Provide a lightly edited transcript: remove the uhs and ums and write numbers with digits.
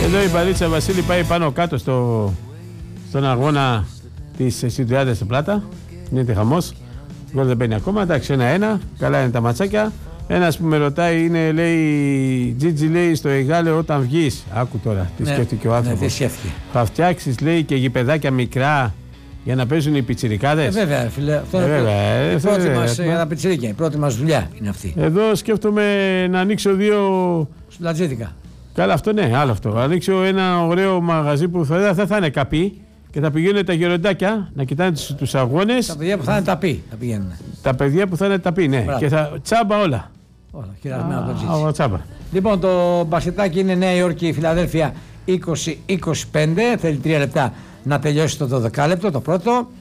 Εδώ η μπαλίτσα Βασίλη πάει πάνω κάτω στον αγώνα της Συντριάδας στην Πλάτα. Γίνεται χαμός. Γκολ δεν μπαίνει ακόμα. Εντάξει, 1-1. Καλά είναι τα ματσάκια. Ένας που με ρωτάει είναι, λέει, Τζίτζι, λέει, στο Εγάλεο όταν βγεις. Άκου τώρα, τι σκέφτηκε ο άνθρωπος. Θα φτιάξεις, λέει, και γηπεδάκια μικρά για να παίζουν οι πιτσιρικάδες. Βέβαια, φίλε. Αυτό είναι πρώτη μας για τα πιτσιρίκια. Η πρώτη μας δουλειά είναι αυτή. Εδώ σκέφτομαι να ανοίξω 2. Σουλατζίδικα. Καλά, αυτό ναι, άλλο αυτό. Ανοίξω ένα ωραίο μαγαζί που δεν θα είναι καπί και θα πηγαίνουν τα γεροντάκια να κοιτάνε τους αγώνες. Τα παιδιά που θα είναι ταπί θα πηγαίνουν. Τα παιδιά που θα είναι ταπί, ναι. Μπράβο. Και θα τσάμπα όλα. Όλα, κυρασμένα από το Τζίτσι. Τσάμπα. Λοιπόν, το μπασκετάκι είναι Νέα Υόρκη, Φιλαδέλφια 20-25. Θέλει 3 λεπτά να τελειώσει το 12 λεπτό, το πρώτο.